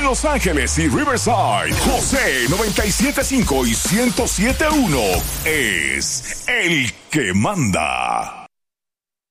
Los Ángeles y Riverside, José 97.5 y 107.1 es el que manda.